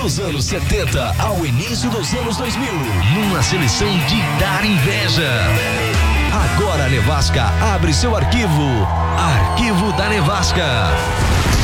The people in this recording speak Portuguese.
Dos anos 70 ao início dos anos 2000, numa seleção de dar inveja. Agora a Nevasca abre seu arquivo. Arquivo da Nevasca.